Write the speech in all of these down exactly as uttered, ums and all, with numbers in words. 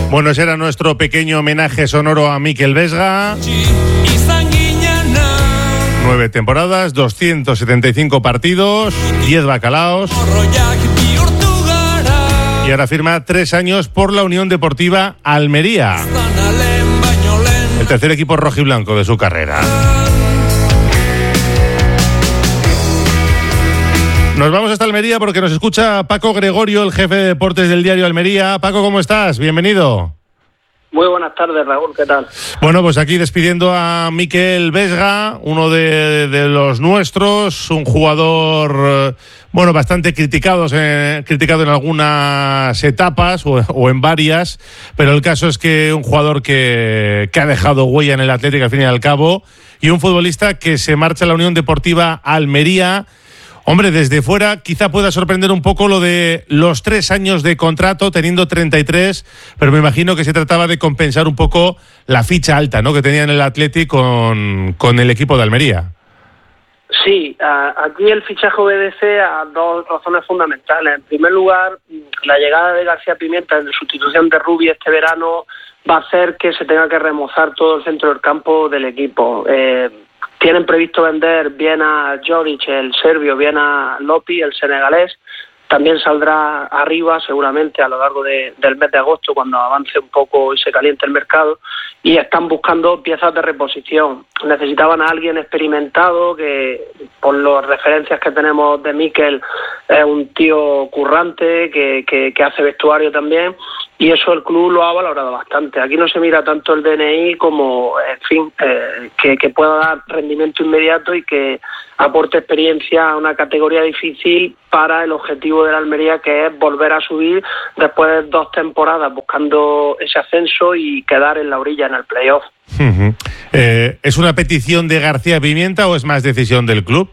Bueno, ese era nuestro pequeño homenaje sonoro a Mikel Vesga. Nueve temporadas, doscientos setenta y cinco partidos, diez bacalaos. Y ahora firma tres años por la Unión Deportiva Almería, el tercer equipo rojiblanco de su carrera. Nos vamos hasta Almería porque nos escucha Paco Gregorio, el jefe de deportes del diario Almería. Paco, ¿cómo estás? Bienvenido. Muy buenas tardes, Raúl, ¿qué tal? Bueno, pues aquí despidiendo a Mikel Vesga, uno de, de los nuestros, un jugador, bueno, bastante criticado, eh, criticado en algunas etapas o, o en varias, pero el caso es que un jugador que, que ha dejado huella en el Atlético al fin y al cabo, y un futbolista que se marcha a la Unión Deportiva Almería. Hombre, desde fuera quizá pueda sorprender un poco lo de los tres años de contrato, teniendo treinta y tres, pero me imagino que se trataba de compensar un poco la ficha alta, ¿no?, que tenía en el Athletic con, con el equipo de Almería. Sí, a, aquí el fichaje obedece a dos razones fundamentales. En primer lugar, la llegada de García Pimienta en sustitución de Rubi este verano va a hacer que se tenga que remozar todo el centro del campo del equipo. Eh, Tienen previsto vender bien a Joric, el serbio, bien a Lopi, el senegalés. También saldrá arriba seguramente a lo largo de, del mes de agosto, cuando avance un poco y se caliente el mercado. Y están buscando piezas de reposición. Necesitaban a alguien experimentado que, por las referencias que tenemos de Mikel, es un tío currante, que, que, que hace vestuario también. Y eso el club lo ha valorado bastante. Aquí no se mira tanto el D N I como, en fin, eh, que, que pueda dar rendimiento inmediato y que aporte experiencia a una categoría difícil para el objetivo de la Almería, que es volver a subir después de dos temporadas buscando ese ascenso y quedar en la orilla en el playoff. Uh-huh. Eh, ¿Es una petición de García Pimienta o es más decisión del club?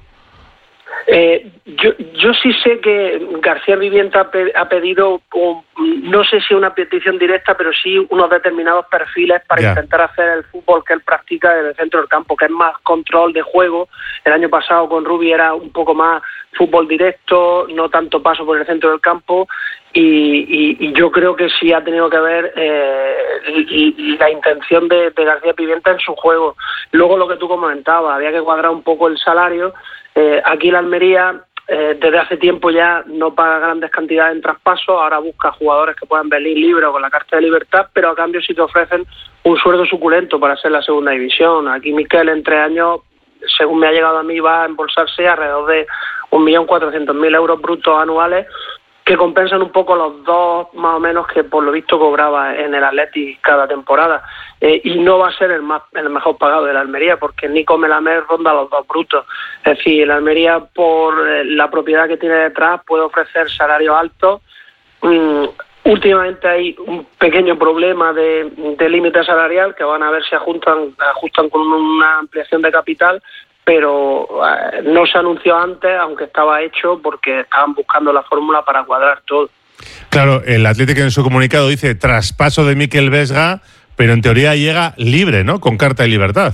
Eh, yo, yo sí sé que García Pimienta ha, pe- ha pedido, um, no sé si una petición directa, pero sí unos determinados perfiles para yeah. intentar hacer el fútbol que él practica desde el centro del campo, que es más control de juego. El año pasado con Rubi era un poco más fútbol directo, no tanto paso por el centro del campo, y, y, y yo creo que sí ha tenido que ver eh, y, y la intención de, de García Pimienta en su juego. Luego lo que tú comentabas, había que cuadrar un poco el salario. Eh, aquí la Almería eh, desde hace tiempo ya no paga grandes cantidades en traspasos, ahora busca jugadores que puedan venir libres o con la carta de libertad, pero a cambio sí te ofrecen un sueldo suculento para hacer la segunda división. Aquí Mikel en tres años, según me ha llegado a mí, va a embolsarse alrededor de un millón cuatrocientos mil euros brutos anuales, que compensan un poco los dos más o menos que por lo visto cobraba en el Athletic cada temporada. Eh, y no va a ser el más el mejor pagado de la Almería, porque Nico Melamed ronda los dos brutos. Es decir, la Almería, por eh, la propiedad que tiene detrás, puede ofrecer salarios altos. Mm, últimamente hay un pequeño problema de, de límite salarial, que van a ver si ajustan, ajustan con una ampliación de capital, pero eh, no se anunció antes, aunque estaba hecho, porque estaban buscando la fórmula para cuadrar todo. Claro, el Atlético en su comunicado dice traspaso de Mikel Vesga, pero en teoría llega libre, ¿no?, con carta de libertad.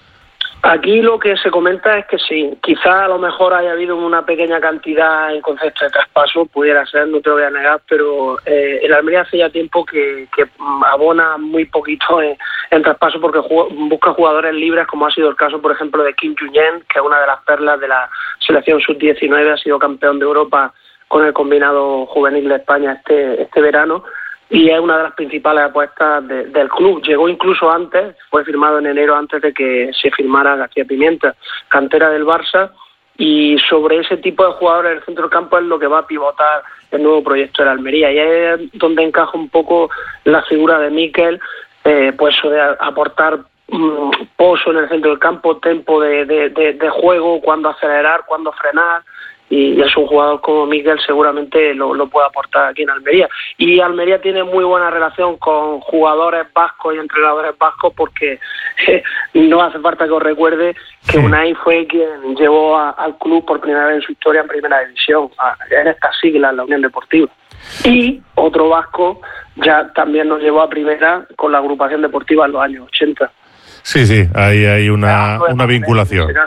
Aquí lo que se comenta es que sí, quizá a lo mejor haya habido una pequeña cantidad en concepto de traspaso, pudiera ser, no te lo voy a negar, pero eh, el Almería hace ya tiempo que, que abona muy poquito en, en traspaso, porque jug- busca jugadores libres, como ha sido el caso, por ejemplo, de Kim Junyent, que es una de las perlas de la selección sub diecinueve, ha sido campeón de Europa con el combinado juvenil de España este, este verano, y es una de las principales apuestas de, del club. Llegó incluso antes, fue firmado en enero antes de que se firmara García Pimienta, cantera del Barça, y sobre ese tipo de jugadores del centro del campo es lo que va a pivotar el nuevo proyecto de la Almería, y es donde encaja un poco la figura de Mikel, eh, pues eso de aportar um, pozo en el centro del campo, tempo de, de, de, de juego, cuándo acelerar, cuándo frenar. Y es un jugador como Mikel, seguramente lo, lo puede aportar aquí en Almería. Y Almería tiene muy buena relación con jugadores vascos y entrenadores vascos, porque eh, no hace falta que os recuerde que Unai fue quien llevó a, al club por primera vez en su historia en primera división, a, en estas siglas, la Unión Deportiva. Y otro vasco ya también nos llevó a primera con la agrupación deportiva en los años ochenta. Sí, sí, ahí hay una, una vinculación.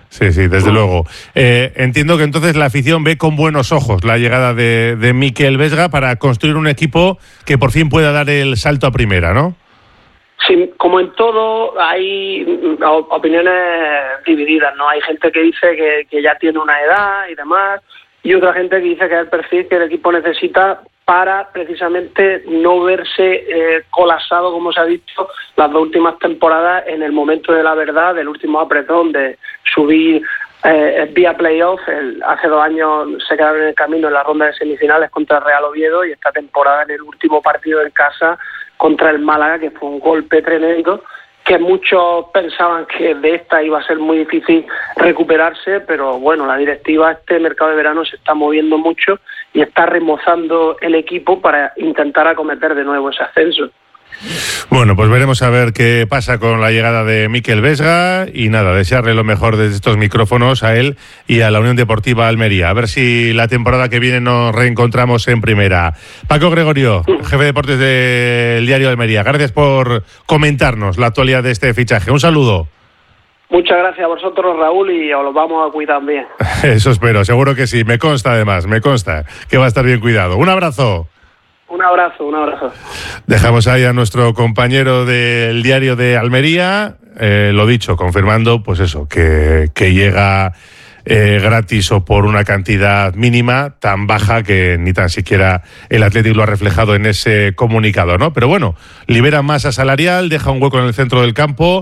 Sí, sí, desde luego. Eh, entiendo que entonces la afición ve con buenos ojos la llegada de, de Mikel Vesga para construir un equipo que por fin pueda dar el salto a primera, ¿no? Sí, como en todo, hay opiniones divididas, ¿no? Hay gente que dice que, que ya tiene una edad y demás, y otra gente que dice que es el perfil que el equipo necesita para precisamente no verse eh, colapsado, como se ha dicho, las dos últimas temporadas en el momento de la verdad, del último apretón de subir eh, vía playoff. El, hace dos años se quedaron en el camino en la ronda de semifinales contra el Real Oviedo y esta temporada en el último partido en casa contra el Málaga, que fue un golpe tremendo, que muchos pensaban que de esta iba a ser muy difícil recuperarse, pero bueno, la directiva, este mercado de verano se está moviendo mucho y está remozando el equipo para intentar acometer de nuevo ese ascenso. Bueno, pues veremos a ver qué pasa con la llegada de Mikel Vesga y nada, desearle lo mejor desde estos micrófonos a él y a la Unión Deportiva Almería. A ver si la temporada que viene nos reencontramos en primera. Paco Gregorio, jefe de deportes del Diario Almería, gracias por comentarnos la actualidad de este fichaje. Un saludo. Muchas gracias a vosotros, Raúl, y os lo vamos a cuidar bien. Eso espero, seguro que sí. Me consta además, me consta que va a estar bien cuidado. Un abrazo. Un abrazo, un abrazo. Dejamos ahí a nuestro compañero del Diario de Almería, eh, lo dicho, confirmando, pues eso, que, que llega eh, gratis o por una cantidad mínima tan baja que ni tan siquiera el Athletic lo ha reflejado en ese comunicado, ¿no? Pero bueno, libera masa salarial, deja un hueco en el centro del campo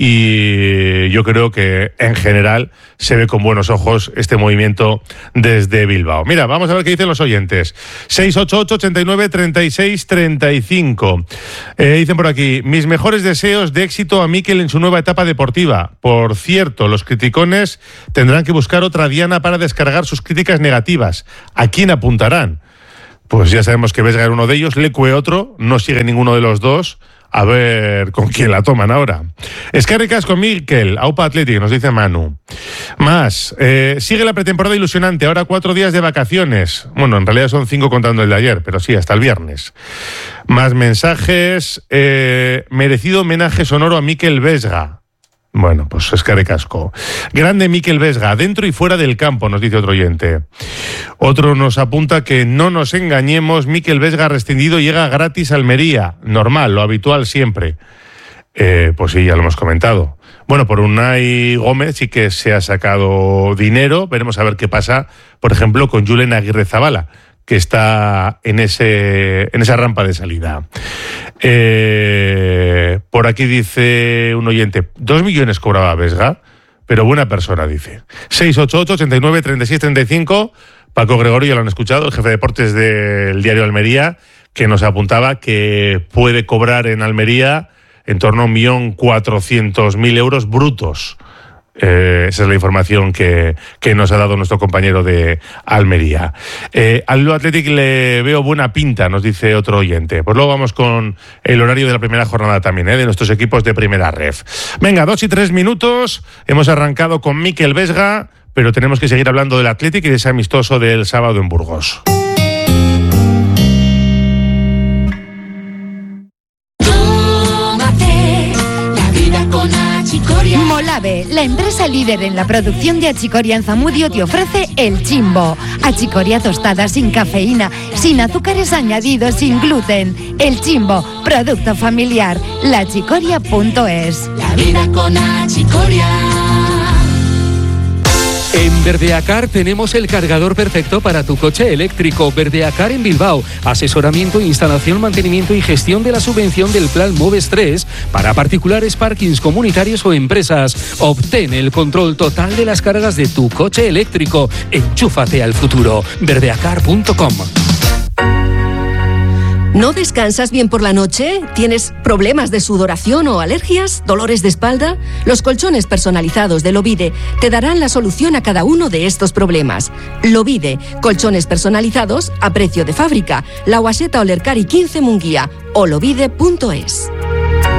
y yo creo que en general se ve con buenos ojos este movimiento desde Bilbao. Mira, vamos a ver qué dicen los oyentes. seis ocho ocho, ochenta y nueve, treinta y seis, treinta y cinco. Eh, dicen por aquí, mis mejores deseos de éxito a Mikel en su nueva etapa deportiva. Por cierto, los criticones tendrán que buscar otra diana para descargar sus críticas negativas. ¿A quién apuntarán? Pues ya sabemos que Vesga era uno de ellos, Lecue otro, no sigue ninguno de los dos. A ver con quién la toman ahora. Escarricas con Mikel, Aupa Athletic, nos dice Manu. Más, eh, sigue la pretemporada ilusionante, ahora cuatro días de vacaciones. Bueno, en realidad son cinco contando el de ayer, pero sí, hasta el viernes. Más mensajes, eh, merecido homenaje sonoro a Mikel Vesga. Bueno, pues es caricasco. Grande Mikel Vesga, dentro y fuera del campo, nos dice otro oyente. Otro nos apunta que no nos engañemos, Mikel Vesga rescindido llega gratis a Almería. Normal, lo habitual siempre. Eh, pues sí, ya lo hemos comentado. Bueno, por Unai Gómez sí que se ha sacado dinero. Veremos a ver qué pasa, por ejemplo, con Julen Aguirrezabala, que está en ese en esa rampa de salida. Eh, por aquí dice un oyente, dos millones cobraba Vesga, pero buena persona, dice. seis ocho ocho, ochenta y nueve, treinta y seis, treinta y cinco. Paco Gregorio, ya lo han escuchado, el jefe de deportes del Diario Almería, que nos apuntaba que puede cobrar en Almería en torno a un millón cuatrocientos mil euros brutos. Eh, esa es la información que, que nos ha dado nuestro compañero de Almería. Eh, al Athletic le veo buena pinta, nos dice otro oyente. Pues luego vamos con el horario de la primera jornada también, ¿eh? De nuestros equipos de primera ref. Venga, dos y tres minutos. Hemos arrancado con Mikel Vesga, pero tenemos que seguir hablando del Athletic y de ese amistoso del sábado en Burgos. Molave, la empresa líder en la producción de achicoria en Zamudio, te ofrece El Chimbo. Achicoria tostada sin cafeína, sin azúcares añadidos, sin gluten. El Chimbo, producto familiar. la achicoria punto es. La vida con achicoria. En Verdeacar tenemos el cargador perfecto para tu coche eléctrico. Verdeacar en Bilbao. Asesoramiento, instalación, mantenimiento y gestión de la subvención del Plan Moves tres para particulares, parkings comunitarios o empresas. Obtén el control total de las cargas de tu coche eléctrico. Enchúfate al futuro. verdeacar punto com. ¿No descansas bien por la noche? ¿Tienes problemas de sudoración o alergias? ¿Dolores de espalda? Los colchones personalizados de Lovide te darán la solución a cada uno de estos problemas. Lovide, colchones personalizados a precio de fábrica. La Guaseta Olercari quince Munguía o lovide punto es.